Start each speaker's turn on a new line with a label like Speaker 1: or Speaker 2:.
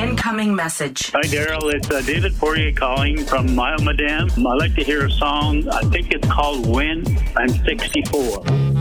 Speaker 1: Incoming message.
Speaker 2: Hi, Daryl. It's David Poirier calling from Mile Madame. I'd like to hear a song. I think it's called When I'm 64.